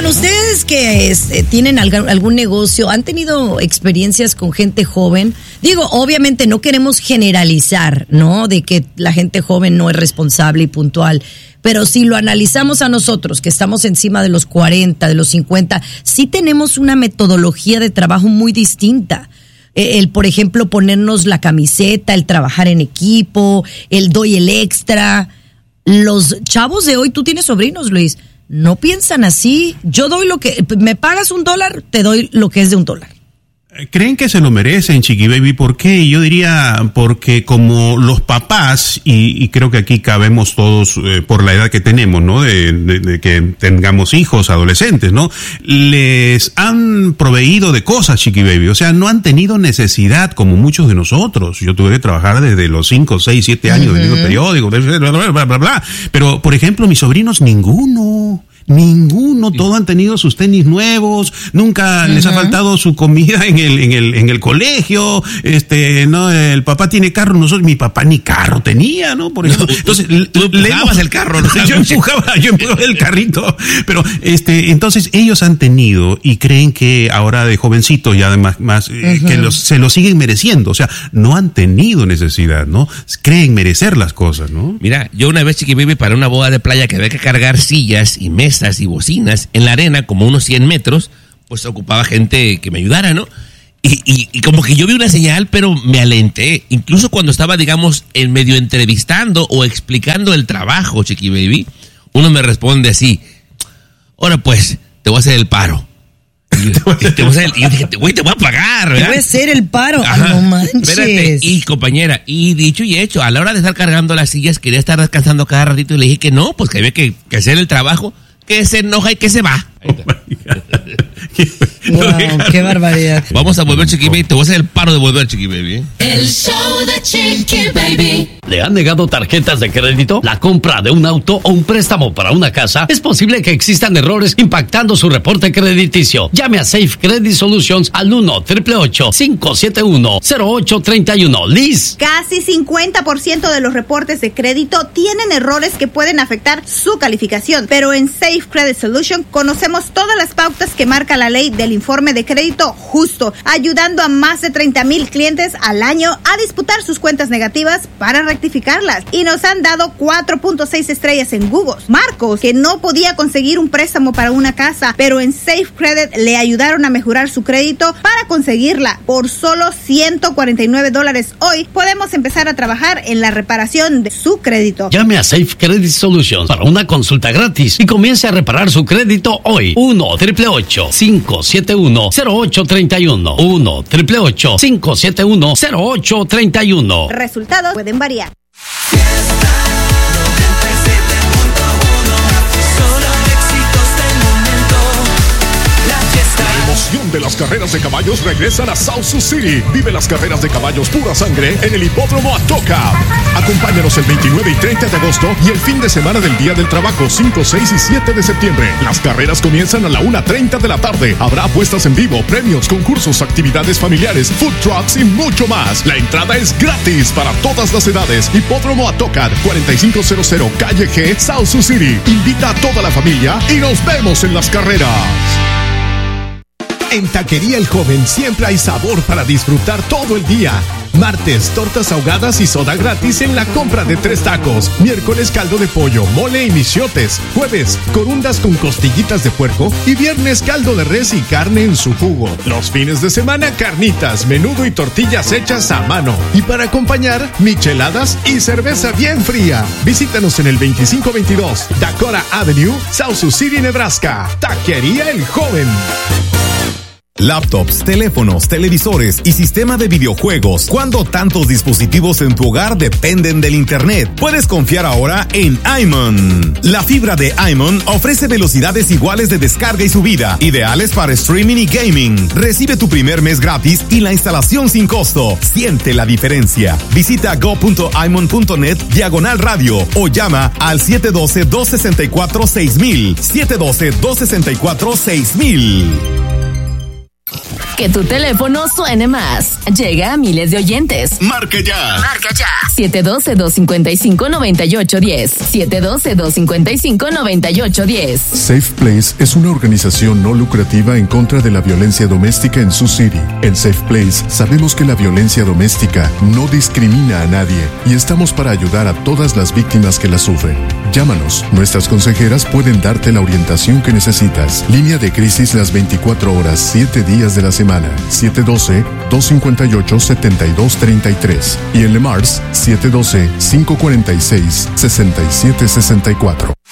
Oigan, ustedes que tienen algún negocio, ¿han tenido experiencias con gente joven? Digo, obviamente no queremos generalizar, ¿no? De que la gente joven no es responsable y puntual. Pero si lo analizamos a nosotros, que estamos encima de los 40, de los 50, sí tenemos una metodología de trabajo muy distinta. El, por ejemplo, ponernos la camiseta, el trabajar en equipo, el doy el extra. Los chavos de hoy, tú tienes sobrinos, Luis, no piensan así. Yo doy lo que, me pagas $1, te doy lo que es de $1. ¿Creen que se lo merecen, Chiqui Baby? ¿Por qué? Yo diría porque como los papás, y creo que aquí cabemos todos por la edad que tenemos, ¿no? De que tengamos hijos, adolescentes, ¿no? Les han proveído de cosas, Chiqui Baby. O sea, no han tenido necesidad como muchos de nosotros. Yo tuve que trabajar desde los 5, 6, 7 años vendiendo periódicos, bla, bla, bla. Pero, por ejemplo, mis sobrinos, ninguno, todos han tenido sus tenis nuevos, nunca les ha faltado su comida en el colegio, no, el papá tiene carro, mi papá ni carro tenía, ¿no? Por ejemplo, entonces, tú empujabas el carro, ¿no? Yo empujaba el carrito, pero, entonces ellos han tenido y creen que ahora de jovencitos ya además, que se lo siguen mereciendo, o sea, no han tenido necesidad, ¿no? Creen merecer las cosas, ¿no? Mira, yo una vez, Chiqui Baby, para una boda de playa que había que cargar sillas y mesas y bocinas en la arena, como unos 100 metros, pues ocupaba gente que me ayudara, ¿no? Y como que yo vi una señal, pero me alenté. Incluso cuando estaba, digamos, en medio entrevistando o explicando el trabajo, Chiqui Baby, uno me responde así: ahora pues, te voy a hacer el paro. Y yo dije, güey, te voy a pagar, ¿verdad? Te voy a hacer el paro. Ajá. No manches. Espérate, y compañera, y dicho y hecho, a la hora de estar cargando las sillas, quería estar descansando cada ratito y le dije que no, pues que había que hacer el trabajo, que se enoja y que se va. Wow, qué barbaridad. Vamos a volver, Chiqui Baby. Te voy a hacer el paro de volver, Chiqui Baby. El show de Chiqui Baby. ¿Le han negado tarjetas de crédito? ¿La compra de un auto o un préstamo para una casa? Es posible que existan errores impactando su reporte crediticio. Llame a Safe Credit Solutions al 1-888-571-0831. Liz. Casi 50% de los reportes de crédito tienen errores que pueden afectar su calificación, pero en Safe Credit Solutions conocemos todas las pautas que marca la ley del informe de crédito justo, ayudando a más de 30,000 clientes al año a disputar sus cuentas negativas para rectificarlas, y nos han dado 4.6 estrellas en Google. Marcos, que no podía conseguir un préstamo para una casa, pero en Safe Credit le ayudaron a mejorar su crédito para conseguirla. Por solo $149 hoy podemos empezar a trabajar en la reparación de su crédito. Llame a Safe Credit Solutions para una consulta gratis y comience a reparar su crédito hoy. 1-888-571-0831. 1-888-571-0831. Resultados pueden variar. De las carreras de caballos regresan a South Sioux City. Vive las carreras de caballos pura sangre en el hipódromo Atoka. Acompáñanos el 29 y 30 de agosto y el fin de semana del Día del Trabajo, 5, 6 y 7 de septiembre. Las carreras comienzan a la 1:30 de la tarde. Habrá apuestas en vivo, premios, concursos, actividades familiares, food trucks y mucho más. La entrada es gratis para todas las edades. Hipódromo Atoka, 4500 Calle G, South Sioux City. Invita a toda la familia y nos vemos en las carreras. En Taquería El Joven siempre hay sabor para disfrutar todo el día. Martes, tortas ahogadas y soda gratis en la compra de 3 tacos. Miércoles, caldo de pollo, mole y michiotes. Jueves, corundas con costillitas de puerco. Y viernes, caldo de res y carne en su jugo. Los fines de semana, carnitas, menudo y tortillas hechas a mano. Y para acompañar, micheladas y cerveza bien fría. Visítanos en el 2522 Dakota Avenue, South Sioux City, Nebraska. Taquería El Joven. Laptops, teléfonos, televisores y sistema de videojuegos. ¿Cuándo tantos dispositivos en tu hogar dependen del internet? Puedes confiar ahora en iMon. La fibra de iMon ofrece velocidades iguales de descarga y subida, ideales para streaming y gaming. Recibe tu primer mes gratis y la instalación sin costo. Siente la diferencia. Visita go.imon.net/radio o llama al 712-264-6000. 712-264-6000. Que tu teléfono suene más. Llega a miles de oyentes. Marca ya. 712-255-9810. 712-255-9810. Safe Place es una organización no lucrativa en contra de la violencia doméstica en Sioux City. En Safe Place sabemos que la violencia doméstica no discrimina a nadie y estamos para ayudar a todas las víctimas que la sufren. Llámanos, nuestras consejeras pueden darte la orientación que necesitas. Línea de crisis las 24 horas, 7 días de la semana. 712-258-7233 y en Le Mars 712-546-6764.